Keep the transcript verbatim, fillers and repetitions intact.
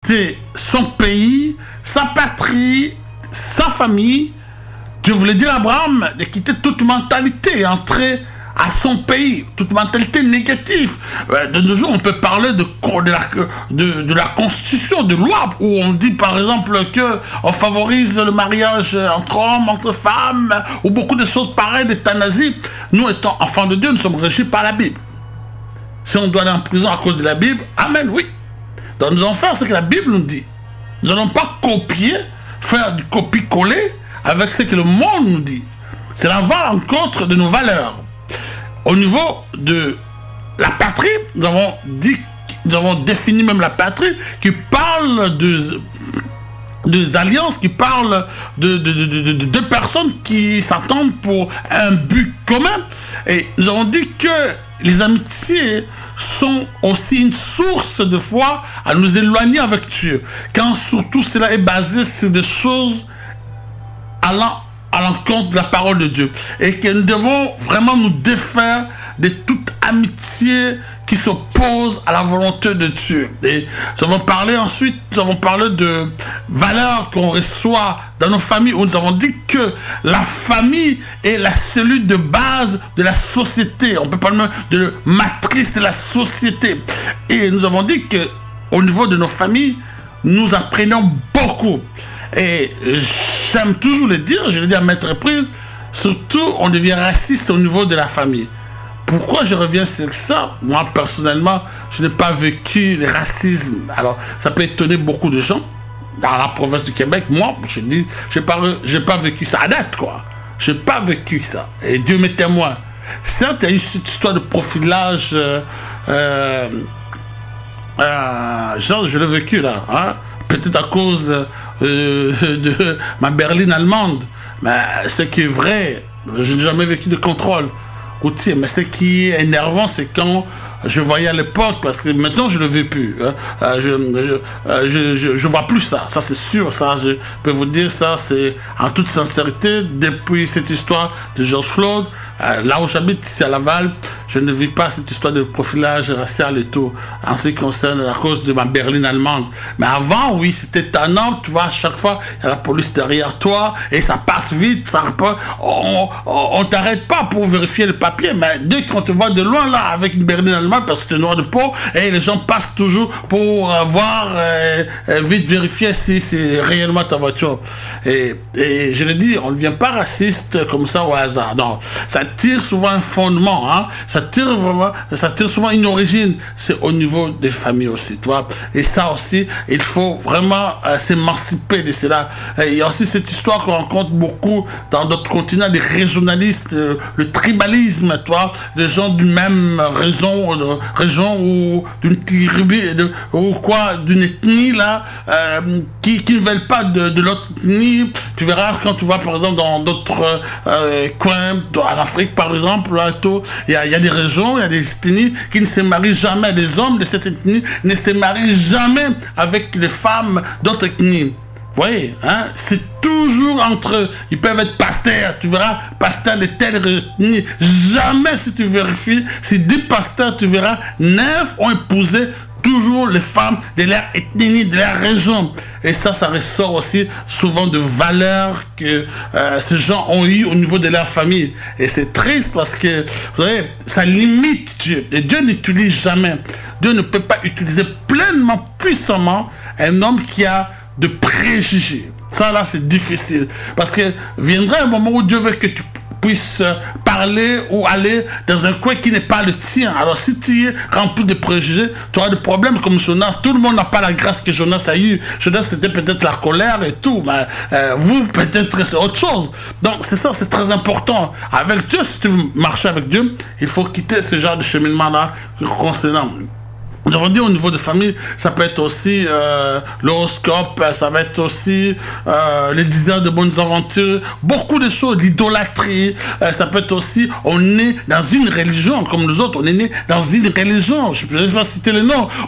quitter son pays, sa patrie, sa famille. Dieu voulait dire à Abraham de quitter toute mentalité et entrer à son pays, toute mentalité négative. De nos jours, on peut parler de, de, la, de, de la constitution, de loi, où on dit par exemple qu'on favorise le mariage entre hommes, entre femmes, ou beaucoup de choses pareilles, d'euthanasie. Nous, étant enfants de Dieu, nous sommes régis par la Bible. Si on doit aller en prison à cause de la Bible, amen, oui. Donc nous allons faire ce que la Bible nous dit. Nous n'allons pas copier, faire du copie-coller avec ce que le monde nous dit. C'est la rencontre de nos valeurs. Au niveau de la patrie, nous avons dit, nous avons défini même la patrie qui parle de des alliances, qui parle de deux de, de, de, de, de personnes qui s'attendent pour un but commun. Et nous avons dit que les amitiés sont aussi une source de foi à nous éloigner avec Dieu, quand surtout cela est basé sur des choses allant à l'encontre de la parole de Dieu, et que nous devons vraiment nous défaire de toute amitié qui s'oppose à la volonté de Dieu. Et nous avons parlé ensuite, nous avons parlé de valeurs qu'on reçoit dans nos familles, où nous avons dit que la famille est la cellule de base de la société. On peut parler même de matrice de la société. Et nous avons dit que au niveau de nos familles, nous apprenons beaucoup. Et j'aime toujours le dire, je le dis à maintes reprises, surtout on devient raciste au niveau de la famille. Pourquoi je reviens sur ça? Moi personnellement, je n'ai pas vécu le racisme. Alors ça peut étonner beaucoup de gens dans la province du Québec. Moi, je dis, j'ai pas, j'ai pas vécu ça à date, quoi. J'ai pas vécu ça. Et Dieu m'est témoin. Certes, il y a eu cette histoire de profilage. Euh, euh, euh, genre, je l'ai vécu là, hein? Peut-être à cause euh, de ma berline allemande. Mais ce qui est vrai, je n'ai jamais vécu de contrôle routier. Mais ce qui est énervant, c'est quand je voyais à l'époque, parce que maintenant je ne le veux plus. Hein. Euh, je, je, je, je vois plus ça. Ça c'est sûr. Ça, je peux vous dire ça, c'est en toute sincérité. Depuis cette histoire de George Floyd, euh, là où j'habite, ici à Laval, je ne vis pas cette histoire de profilage racial et tout, en ce qui concerne la cause de ma berline allemande. Mais avant, oui, c'était étonnant. Tu vois, à chaque fois, il y a la police derrière toi et ça passe vite. Ça, on on, on t'arrête pas pour vérifier le papier, mais dès qu'on te voit de loin là avec une berline allemande, parce que tu es noir de peau, et les gens passent toujours pour euh, voir, euh, euh, vite vérifier si c'est réellement ta voiture. Et, et je le dis, on ne devient pas raciste comme ça au hasard. Non, ça tire souvent un fondement, hein. Ça tire vraiment, ça tire souvent une origine. C'est au niveau des familles aussi, tu vois. Et ça aussi, il faut vraiment euh, s'émanciper de cela. Et il y a aussi cette histoire qu'on rencontre beaucoup dans d'autres continents, des régionalistes, euh, le tribalisme, tu vois, des gens d'une même raison, de région ou d'une tribu ou quoi, d'une ethnie là, euh, qui, qui ne veulent pas de, de l'autre ethnie. Tu verras quand tu vas par exemple dans d'autres euh, coins, en Afrique par exemple, là, tout, il y a, il y a des régions, il y a des ethnies qui ne se marient jamais. Les hommes de cette ethnie ne se marient jamais avec les femmes d'autres ethnies. Vous voyez, hein, c'est toujours entre eux. Ils peuvent être pasteurs, tu verras, pasteurs de telle ethnie. Jamais, si tu vérifies, si dix pasteurs, tu verras, neuf ont épousé toujours les femmes de leur ethnie, de leur région. Et ça, ça ressort aussi souvent de valeurs que euh, ces gens ont eues au niveau de leur famille. Et c'est triste parce que, vous savez, ça limite Dieu. Et Dieu n'utilise jamais. Dieu ne peut pas utiliser pleinement, puissamment un homme qui a de préjugés. Ça là c'est difficile parce que viendra un moment où Dieu veut que tu puisses parler ou aller dans un coin qui n'est pas le tien. Alors si tu es rempli de préjugés, tu auras des problèmes comme Jonas. Tout le monde n'a pas la grâce que Jonas a eu. Jonas c'était peut-être la colère et tout, mais euh, vous peut-être c'est autre chose. Donc c'est ça, c'est très important. Avec Dieu, si tu veux marcher avec Dieu, il faut quitter ce genre de cheminement là concernant. Nous avons dit au niveau de famille, ça peut être aussi euh, l'horoscope, ça va être aussi euh, les désirs de bonnes aventures, beaucoup de choses, l'idolâtrie, euh, ça peut être aussi, on est dans une religion, comme nous autres, on est né dans une religion, je ne peux pas citer le nom,